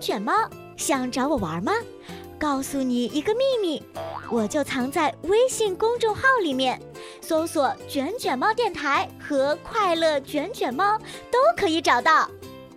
卷猫，想找我玩吗？告诉你一个秘密，我就藏在微信公众号里面，搜索卷卷猫电台和快乐卷卷猫都可以找到。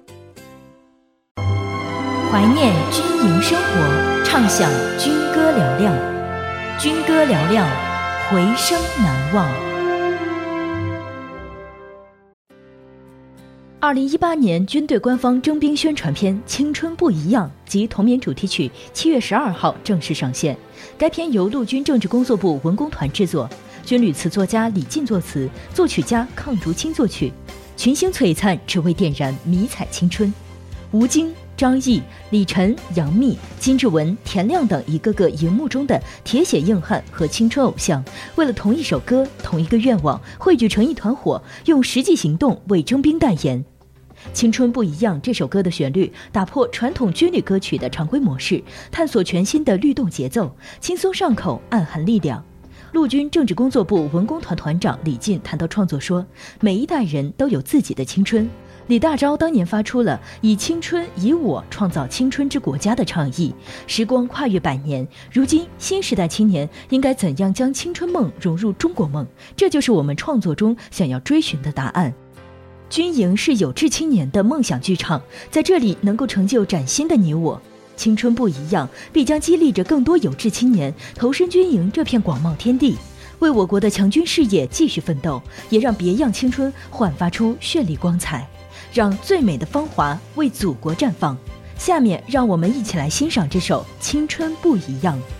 怀念军营生活，畅享军歌嘹亮，军歌嘹亮，回声难忘。2018年军队官方征兵宣传片《青春不一样》及同名主题曲7月12号正式上线。该片由陆军政治工作部文工团制作，军旅词作家李进作词，作曲家邝竹清作曲。群星璀璨，只为点燃迷彩青春。吴京、张译、李晨、杨幂、金志文、田亮等一个个荧幕中的铁血硬汉和青春偶像，为了同一首歌、同一个愿望，汇聚成一团火，用实际行动为征兵代言。青春不一样这首歌的旋律打破传统军旅歌曲的常规模式，探索全新的律动节奏，轻松上口，暗含力量。陆军政治工作部文工团团长李进谈到创作说，每一代人都有自己的青春。李大钊当年发出了以青春以我创造青春之国家的倡议，时光跨越100年，如今新时代青年应该怎样将青春梦融入中国梦，这就是我们创作中想要追寻的答案。军营是有志青年的梦想剧场，在这里能够成就崭新的你我。青春不一样，必将激励着更多有志青年投身军营这片广袤天地，为我国的强军事业继续奋斗，也让别样青春焕发出绚丽光彩，让最美的芳华为祖国绽放。下面让我们一起来欣赏这首《青春不一样》。